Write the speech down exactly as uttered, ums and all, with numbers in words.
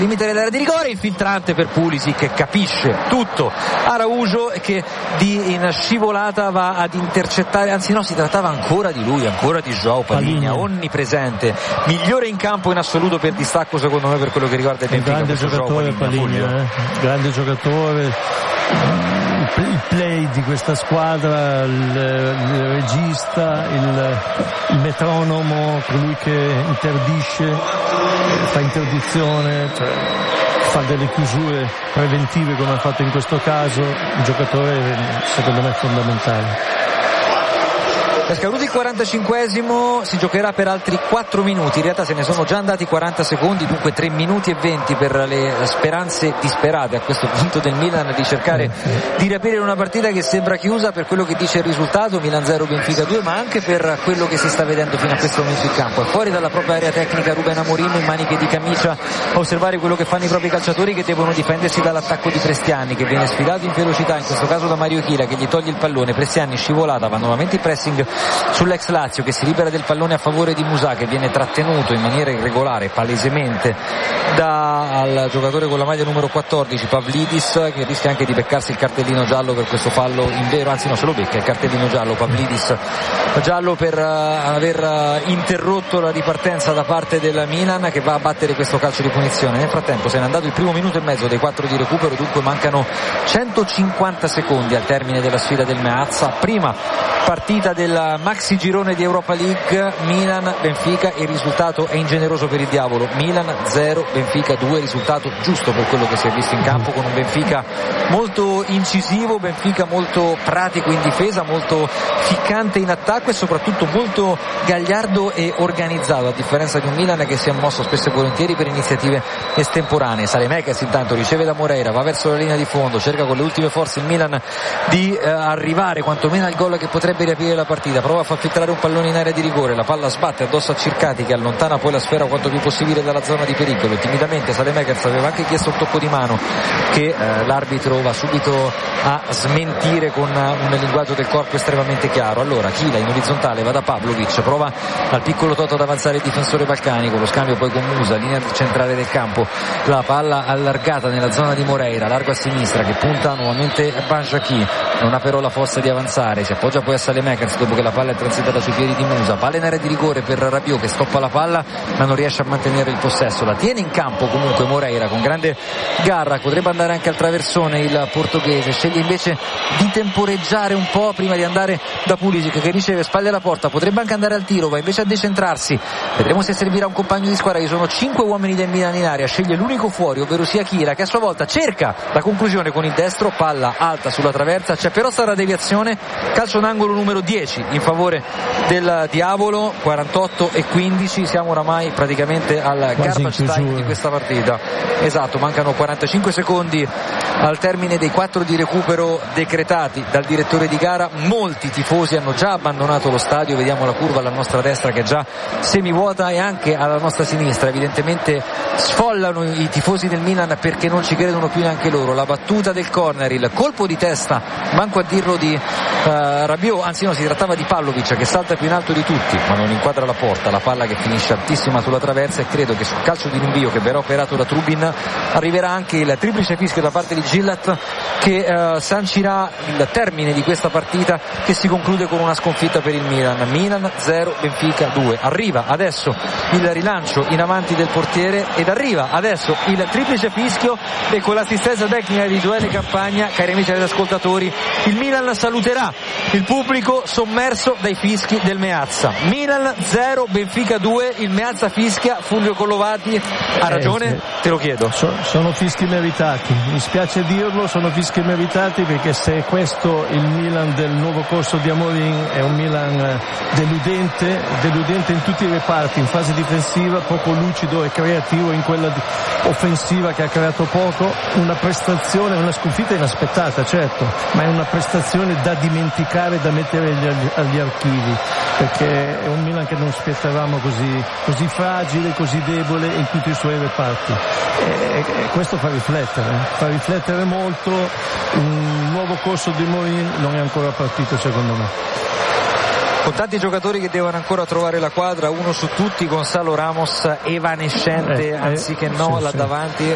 limite dell'area di rigore, infiltrante per Pulisic che capisce tutto. Araujo che di in scivolata va ad intercettare, anzi no, si trattava ancora di lui, ancora di João Palhinha, onnipresente, migliore in campo in assoluto per distacco secondo me per quello che riguarda il Benfica. Grande giocatore Palhinha, eh? grande giocatore, il play di questa squadra, il, il regista, il, il metronomo, colui che interdisce, fa interdizione, cioè fa delle chiusure preventive come ha fatto in questo caso, un giocatore secondo me fondamentale. È scaduto il quarantacinquesimo, si giocherà per altri quattro minuti, in realtà se ne sono già andati quaranta secondi, dunque tre minuti e venti per le speranze disperate a questo punto del Milan di cercare di riaprire una partita che sembra chiusa per quello che dice il risultato, Milan zero Benfica due, ma anche per quello che si sta vedendo fino a questo momento in campo. È fuori dalla propria area tecnica Ruben Amorim in maniche di camicia a osservare quello che fanno i propri calciatori che devono difendersi dall'attacco di Prestiani, che viene sfidato in velocità, in questo caso da Mario Chila che gli toglie il pallone. Prestiani scivolata, va nuovamente il pressing sull'ex Lazio che si libera del pallone a favore di Musà, che viene trattenuto in maniera irregolare palesemente dal giocatore con la maglia numero quattordici Pavlidis, che rischia anche di beccarsi il cartellino giallo per questo fallo in vero, anzi no, se lo becca il cartellino giallo Pavlidis, giallo per uh, aver uh, interrotto la ripartenza da parte del Milan, che va a battere questo calcio di punizione. Nel frattempo se n'è andato il primo minuto e mezzo dei quattro di recupero, dunque mancano centocinquanta secondi al termine della sfida del Meazza, prima partita del maxi girone di Europa League, Milan-Benfica. Il risultato è ingeneroso per il diavolo, Milan zero Benfica due, risultato giusto per quello che si è visto in campo, con un Benfica molto incisivo, Benfica molto pratico in difesa, molto ficcante in attacco e soprattutto molto gagliardo e organizzato, a differenza di un Milan che si è mosso spesso e volentieri per iniziative estemporanee. Saelemaekers intanto riceve da Moreira, va verso la linea di fondo, cerca con le ultime forze il Milan di eh, arrivare quantomeno al gol che potrebbe riaprire la partita, prova a far filtrare un pallone in area di rigore, la palla sbatte addosso a Circati che allontana poi la sfera quanto più possibile dalla zona di pericolo. Timidamente Saelemaekers aveva anche chiesto un tocco di mano che eh, l'arbitro va subito a smentire con un linguaggio del corpo estremamente chiaro. Allora Chila in orizzontale va da Pavlovic, prova al piccolo Toto ad avanzare il difensore balcanico, lo scambio poi con Musa, linea centrale del campo, la palla allargata nella zona di Moreira, largo a sinistra che punta nuovamente Banjaki, non ha però la forza di avanzare, si appoggia poi a Saelemaekers dopo che la palla è transitata sui piedi di Musa, palla in area di rigore per Rabiot che stoppa la palla ma non riesce a mantenere il possesso, la tiene in campo comunque Moreira con grande garra, potrebbe andare anche al traversone il portoghese, sceglie invece di temporeggiare un po' prima di andare da Pulisic che riceve spalle alla porta, potrebbe anche andare al tiro, va invece a decentrarsi, vedremo se servirà un compagno di squadra. Ci sono cinque uomini del Milan in area, sceglie l'unico fuori, ovvero sia Chila, che a sua volta cerca la conclusione con il destro, palla alta sulla traversa, c'è però stata deviazione, calcio d'angolo numero dieci in favore del Diavolo, quarantotto e quindici, siamo oramai praticamente al garbage time di questa partita. Esatto, mancano quarantacinque secondi al termine dei quattro di recupero decretati dal direttore di gara. Molti tifosi hanno già abbandonato lo stadio, vediamo la curva alla nostra destra che è già semivuota e anche alla nostra sinistra, evidentemente sfollano i tifosi del Milan perché non ci credono più neanche loro. La battuta del corner, il colpo di testa, manco a dirlo, di uh, Rabiot, anzi no, si trattava di Pavlovic che salta più in alto di tutti ma non inquadra la porta, la palla che finisce altissima sulla traversa, e credo che sul calcio di rinvio che verrà operato da Trubin arriverà anche il triplice fischio da parte di Gillat che uh, sancirà il termine di questa partita che si conclude con una sconfitta per il Milan. Milan zero Benfica due. Arriva adesso il rilancio in avanti del portiere ed arriva adesso il triplice fischio, e con l'assistenza tecnica di Duele Campagna, cari amici ed ascoltatori, il Milan saluterà il pubblico sommerso dai fischi del Meazza. Milan zero Benfica due, il Meazza fischia, Fulvio Collovati ha ragione? Eh, sì. Te lo chiedo. So, sono fischi meritati, mi spiace dirlo, sono fischi meritati, perché se questo il Milan del nuovo corso di Amorim è un Milan deludente, deludente in tutti i reparti, in fase difensiva poco lucido e creativo in quella offensiva che ha creato poco, una prestazione, una sconfitta inaspettata certo, ma è una prestazione da dimenticare, da mettere agli, agli archivi, perché è un Milan che non aspettavamo così, così fragile, così debole in tutti i suoi reparti, e, e questo fa riflettere, fa riflettere molto. Un nuovo corso di Amorim non è ancora partito secondo me, con tanti giocatori che devono ancora trovare la quadra, uno su tutti Gonzalo Ramos evanescente, eh, anziché no, sì, là sì. davanti